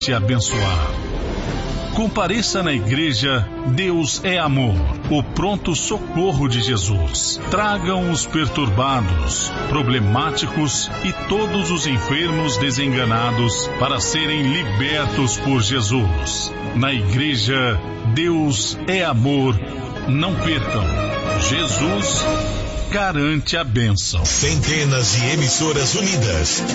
te abençoar. Compareça na igreja Deus é Amor, o pronto socorro de Jesus. Tragam os perturbados, problemáticos e todos os enfermos desenganados para serem libertos por Jesus. Na igreja Deus é Amor, não percam. Jesus garante a bênção. Centenas de emissoras unidas.